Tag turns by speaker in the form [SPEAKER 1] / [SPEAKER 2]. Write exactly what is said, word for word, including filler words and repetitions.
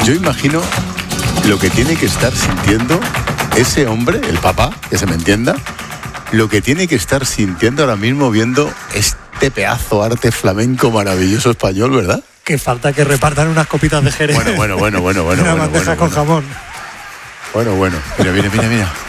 [SPEAKER 1] yo imagino lo que tiene que estar sintiendo ese hombre, el papá, que se me entienda, lo que tiene que estar sintiendo ahora mismo viendo este pedazo arte flamenco maravilloso español, ¿verdad?
[SPEAKER 2] Que falta que repartan unas copitas de Jerez.
[SPEAKER 1] Bueno, bueno, bueno, bueno, bueno.
[SPEAKER 2] Una
[SPEAKER 1] bueno,
[SPEAKER 2] bandeja
[SPEAKER 1] bueno,
[SPEAKER 2] con
[SPEAKER 1] bueno.
[SPEAKER 2] jamón.
[SPEAKER 1] Bueno, bueno. Mira, mira, mira, mira.